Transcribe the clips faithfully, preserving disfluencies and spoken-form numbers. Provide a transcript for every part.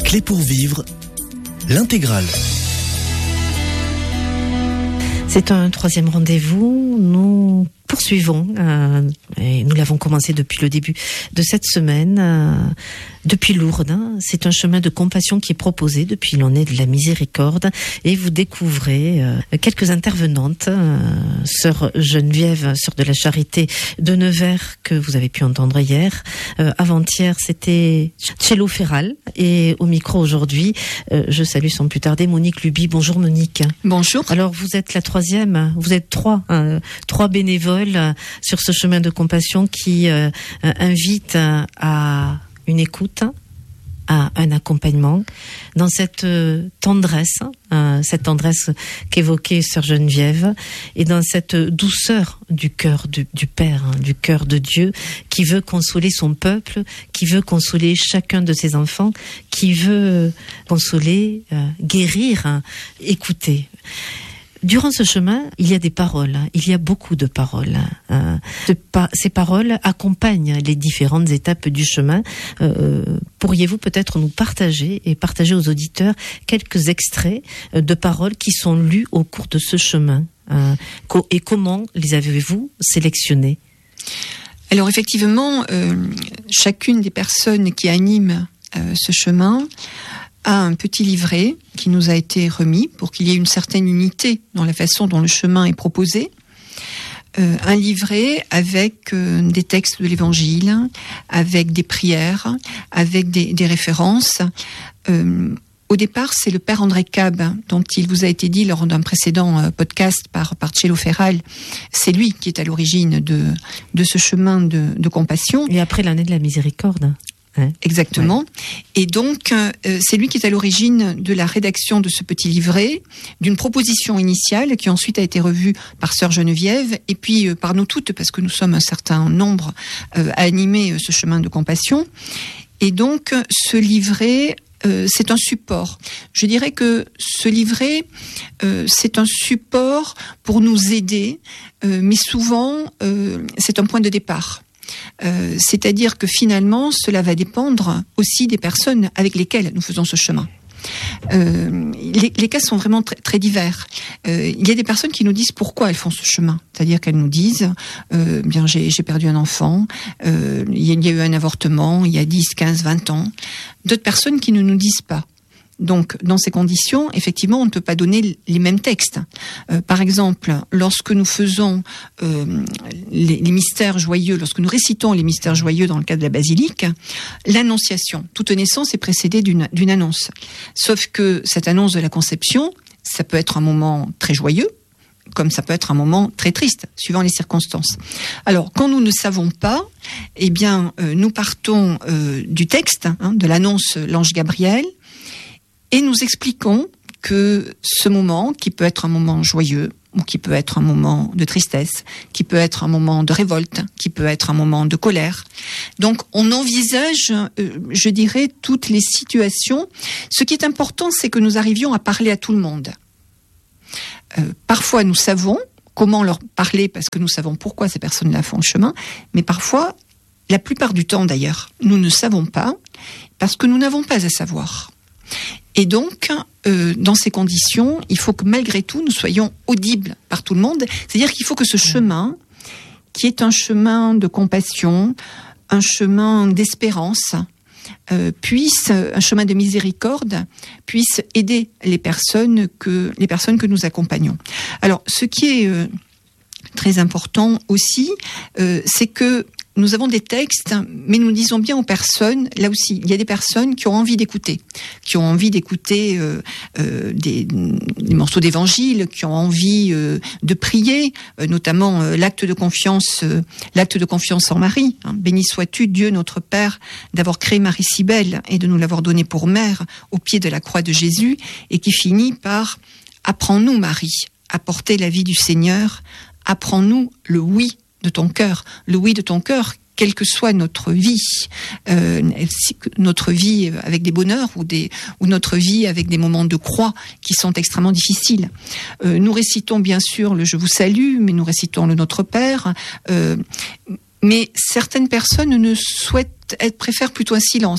Clé pour vivre, l'intégrale. C'est un troisième rendez-vous. Nous poursuivons, euh, et nous l'avons commencé depuis le début de cette semaine, euh, depuis Lourdes. Hein. C'est un chemin de compassion qui est proposé depuis l'année de la miséricorde, et vous découvrez euh, quelques intervenantes. Euh, sœur Geneviève, sœur de la Charité de Nevers, que vous avez pu entendre hier. Euh, avant-hier, c'était Cello Ferral, et au micro aujourd'hui, euh, je salue sans plus tarder Monique Luby. Bonjour Monique. Bonjour. Alors vous êtes la troisième, vous êtes trois, hein, trois bénévoles sur ce chemin de compassion qui euh, invite à une écoute, à un accompagnement, dans cette euh, tendresse, hein, cette tendresse qu'évoquait sœur Geneviève, et dans cette douceur du cœur du, du Père, hein, du cœur de Dieu, qui veut consoler son peuple, qui veut consoler chacun de ses enfants, qui veut consoler, euh, guérir, hein, écouter. Durant ce chemin, il y a des paroles, il y a beaucoup de paroles. Ces paroles accompagnent les différentes étapes du chemin. Euh, pourriez-vous peut-être nous partager et partager aux auditeurs quelques extraits de paroles qui sont lues au cours de ce chemin, euh, et comment les avez-vous sélectionnées ? Alors effectivement, euh, chacune des personnes qui animent euh, ce chemin a un petit livret qui nous a été remis pour qu'il y ait une certaine unité dans la façon dont le chemin est proposé. Euh, un livret avec euh, des textes de l'Évangile, avec des prières, avec des, des références. Euh, au départ, c'est le Père André Cab, dont il vous a été dit lors d'un précédent euh, podcast par, par Cello Ferral. C'est lui qui est à l'origine de, de ce chemin de, de compassion. Et après l'année de la miséricorde. Exactement. Ouais. Et donc, euh, c'est lui qui est à l'origine de la rédaction de ce petit livret, d'une proposition initiale qui ensuite a été revue par sœur Geneviève et puis euh, par nous toutes, parce que nous sommes un certain nombre euh, à animer euh, ce chemin de compassion. Et donc, ce livret, euh, c'est un support. Je dirais que ce livret, euh, c'est un support pour nous aider, euh, mais souvent, euh, c'est un point de départ. Euh, c'est-à-dire que finalement, cela va dépendre aussi des personnes avec lesquelles nous faisons ce chemin. Euh, les, les cas sont vraiment très, très divers. Euh, il y a des personnes qui nous disent pourquoi elles font ce chemin. C'est-à-dire qu'elles nous disent euh, bien j'ai, j'ai perdu un enfant, euh, il y a, il y a eu un avortement il y a dix, quinze, vingt ans. D'autres personnes qui ne nous disent pas. Donc, dans ces conditions, effectivement, on ne peut pas donner les mêmes textes. Euh, par exemple, lorsque nous faisons euh, les, les mystères joyeux, lorsque nous récitons les mystères joyeux dans le cadre de la basilique, l'annonciation, toute naissance est précédée d'une, d'une annonce. Sauf que cette annonce de la conception, ça peut être un moment très joyeux, comme ça peut être un moment très triste, suivant les circonstances. Alors, quand nous ne savons pas, eh bien, euh, nous partons euh, du texte, hein, de l'annonce l'ange Gabriel, et nous expliquons que ce moment, qui peut être un moment joyeux, ou qui peut être un moment de tristesse, qui peut être un moment de révolte, qui peut être un moment de colère. Donc, on envisage, euh, je dirais, toutes les situations. Ce qui est important, c'est que nous arrivions à parler à tout le monde. Euh, parfois, nous savons comment leur parler, parce que nous savons pourquoi ces personnes-là font le chemin, mais parfois, la plupart du temps d'ailleurs, nous ne savons pas, parce que nous n'avons pas à savoir. Et donc, euh, dans ces conditions, il faut que malgré tout, nous soyons audibles par tout le monde. C'est-à-dire qu'il faut que ce chemin, qui est un chemin de compassion, un chemin d'espérance, euh, puisse, un chemin de miséricorde, puisse aider les personnes que, les personnes que nous accompagnons. Alors, ce qui est euh, très important aussi, euh, c'est que nous avons des textes, mais nous disons bien aux personnes, là aussi, il y a des personnes qui ont envie d'écouter, qui ont envie d'écouter euh, euh, des, des morceaux d'évangile, qui ont envie euh, de prier, euh, notamment euh, l'acte de confiance, euh, l'acte de confiance en Marie. Hein. Béni sois-tu, Dieu notre Père, d'avoir créé Marie si belle et de nous l'avoir donnée pour mère au pied de la croix de Jésus, et qui finit par « Apprends-nous, Marie, à porter la vie du Seigneur, apprends-nous le oui de ton cœur, le oui de ton cœur, quelle que soit notre vie, euh, notre vie avec des bonheurs ou, des, ou notre vie avec des moments de croix qui sont extrêmement difficiles. Euh, nous récitons bien sûr le « Je vous salue », mais nous récitons le « Notre Père euh, ». Mais certaines personnes ne souhaitent, elles préfèrent plutôt un silence.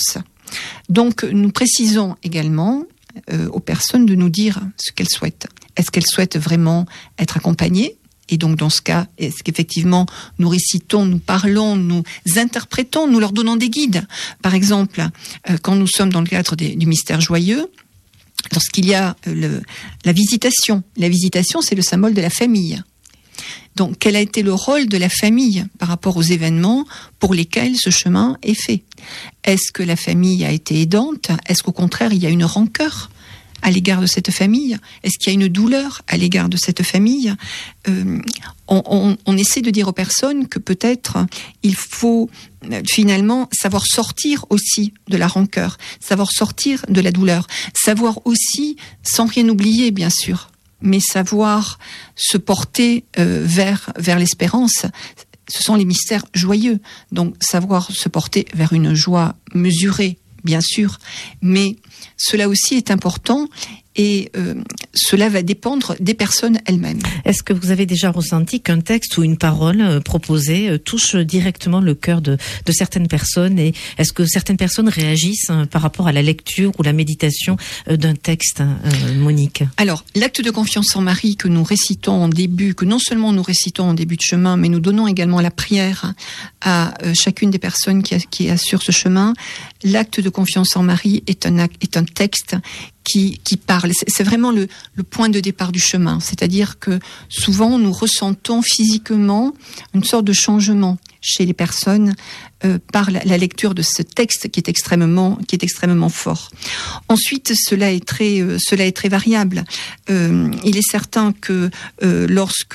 Donc, nous précisons également euh, aux personnes de nous dire ce qu'elles souhaitent. Est-ce qu'elles souhaitent vraiment être accompagnées ? Et donc, dans ce cas, est-ce qu'effectivement, nous récitons, nous parlons, nous interprétons, nous leur donnons des guides ? Par exemple, euh, quand nous sommes dans le cadre des, du mystère joyeux, lorsqu'il y a le, la visitation, la visitation, c'est le symbole de la famille. Donc, quel a été le rôle de la famille par rapport aux événements pour lesquels ce chemin est fait ? Est-ce que la famille a été aidante ? Est-ce qu'au contraire, il y a une rancœur à l'égard de cette famille ? Est-ce qu'il y a une douleur à l'égard de cette famille ? euh, on, on, on essaie de dire aux personnes que peut-être il faut euh, finalement savoir sortir aussi de la rancœur, savoir sortir de la douleur, savoir aussi, sans rien oublier bien sûr, mais savoir se porter euh, vers, vers l'espérance. Ce sont les mystères joyeux, donc savoir se porter vers une joie mesurée, bien sûr, mais cela aussi est important et euh, cela va dépendre des personnes elles-mêmes. Est-ce que vous avez déjà ressenti qu'un texte ou une parole euh, proposée euh, touche directement le cœur de, de certaines personnes, et est-ce que certaines personnes réagissent euh, par rapport à la lecture ou la méditation euh, d'un texte, euh, Monique ? Alors, l'acte de confiance en Marie que nous récitons en début, que non seulement nous récitons en début de chemin, mais nous donnons également la prière à euh, chacune des personnes qui, a, qui assurent ce chemin, l'acte de confiance en Marie est un, acte, est un texte Qui, qui parle. C'est vraiment le, le point de départ du chemin. C'est-à-dire que souvent, nous ressentons physiquement une sorte de changement chez les personnes euh, par la, la lecture de ce texte qui est extrêmement, qui est extrêmement fort. Ensuite, cela est très, euh, cela est très variable. Euh, il est certain que euh, lorsque,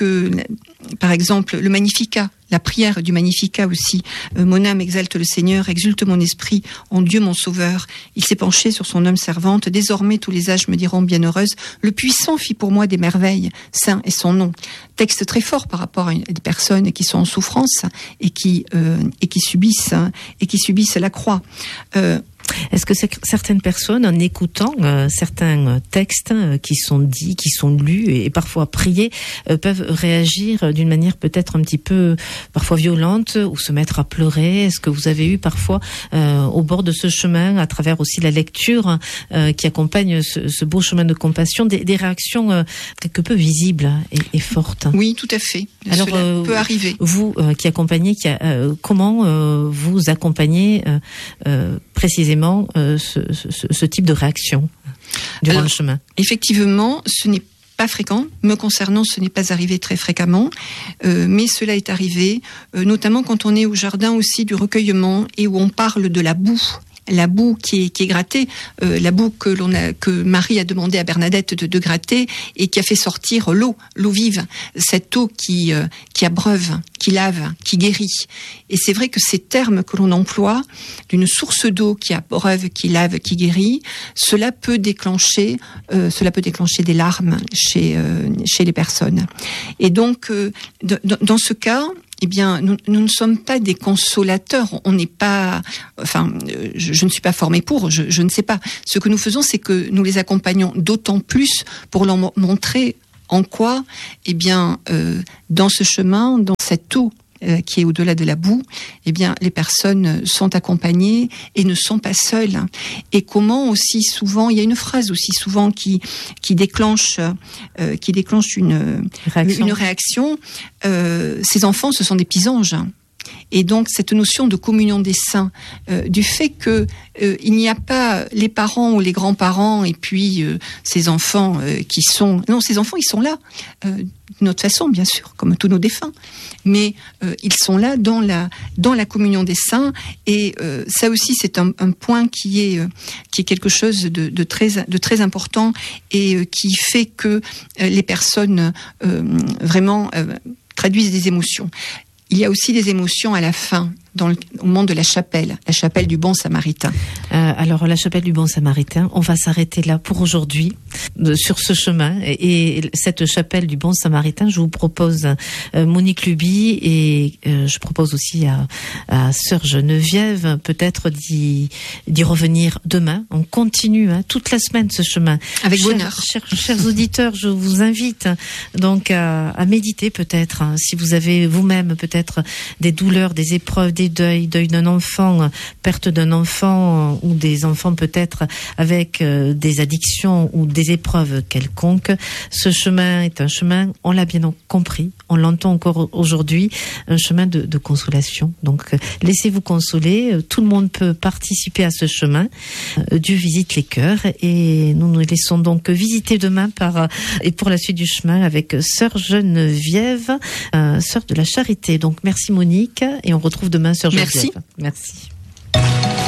par exemple, le Magnificat, la prière du Magnificat aussi, euh, mon âme exalte le Seigneur, exulte mon esprit en Dieu mon Sauveur. Il s'est penché sur son âme servante. Désormais tous les âges me diront bienheureuse. Le Puissant fit pour moi des merveilles. Saint est son nom. Texte très fort par rapport à des personnes qui sont en souffrance et qui euh, et qui subissent et qui subissent la croix. Euh, Est-ce que certaines personnes, en écoutant euh, certains textes euh, qui sont dits, qui sont lus et, et parfois priés, euh, peuvent réagir d'une manière peut-être un petit peu parfois violente ou se mettre à pleurer ? Est-ce que vous avez eu parfois euh, au bord de ce chemin, à travers aussi la lecture euh, qui accompagne ce, ce beau chemin de compassion, des, des réactions euh, quelque peu visibles et, et fortes ? Oui, tout à fait. Alors, Cela euh, peut arriver. Vous euh, qui accompagnez, qui a, euh, comment euh, vous accompagnez euh, euh, précisément Euh, ce, ce, ce type de réaction durant Alors, le chemin ? Effectivement, ce n'est pas fréquent. Me concernant, ce n'est pas arrivé très fréquemment, euh, mais cela est arrivé, euh, notamment quand on est au jardin aussi du recueillement et où on parle de la boue. La boue qui est, qui est grattée, euh, la boue que l'on a, que Marie a demandé à Bernadette de, de gratter et qui a fait sortir l'eau, l'eau vive, cette eau qui, euh, qui abreuve, qui lave, qui guérit. Et c'est vrai que ces termes que l'on emploie, d'une source d'eau qui abreuve, qui lave, qui guérit, cela peut déclencher, euh, cela peut déclencher des larmes chez, euh, chez les personnes. Et donc, euh, de, de, dans ce cas, eh bien, nous, nous ne sommes pas des consolateurs. On n'est pas, enfin, je, je ne suis pas formée pour, je, je ne sais pas. Ce que nous faisons, c'est que nous les accompagnons d'autant plus pour leur montrer en quoi, eh bien, euh, dans ce chemin, dans cette eau euh, qui est au-delà de la boue, eh bien, les personnes sont accompagnées et ne sont pas seules. Et comment aussi souvent, il y a une phrase aussi souvent qui qui déclenche euh, qui déclenche une réaction. une réaction. Euh, ces enfants, ce sont des petits anges. Et donc cette notion de communion des saints, euh, du fait que euh, il n'y a pas les parents ou les grands-parents et puis euh, ces enfants euh, qui sont non ces enfants ils sont là euh, de notre façon bien sûr comme tous nos défunts, mais euh, ils sont là dans la dans la communion des saints et euh, ça aussi c'est un, un point qui est euh, qui est quelque chose de, de très de très important et euh, qui fait que euh, les personnes euh, vraiment euh, traduisent des émotions. Il y a aussi des émotions à la fin, dans le, au moment de la chapelle, la chapelle du Bon Samaritain. Euh, alors, la chapelle du Bon Samaritain, on va s'arrêter là pour aujourd'hui, euh, sur ce chemin. Et, et cette chapelle du Bon Samaritain, je vous propose euh, Monique Luby et euh, je propose aussi à, à Sœur Geneviève peut-être d'y, d'y revenir demain. On continue hein, toute la semaine ce chemin. Avec chers, bonheur. Chers, chers auditeurs, je vous invite donc à, à méditer peut-être, hein, si vous avez vous-même peut-être des douleurs, des épreuves, des sujet deuil, deuil d'un enfant, perte d'un enfant ou des enfants peut-être avec euh, des addictions ou des épreuves quelconques, ce chemin est un chemin, on l'a bien compris, on l'entend encore aujourd'hui, un chemin de, de consolation. Donc euh, laissez-vous consoler, euh, tout le monde peut participer à ce chemin. Euh, Dieu visite les cœurs et nous nous laissons donc visiter demain par euh, et pour la suite du chemin avec euh, Sœur Geneviève, euh, Sœur de la Charité. Donc merci Monique et on retrouve demain Sœur Geneviève. Merci. Merci.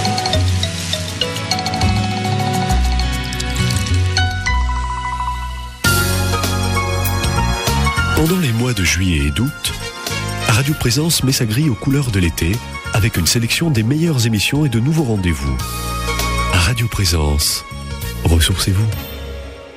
Pendant les mois de juillet et d'août, Radio Présence met sa grille aux couleurs de l'été avec une sélection des meilleures émissions et de nouveaux rendez-vous. Radio Présence, ressourcez-vous.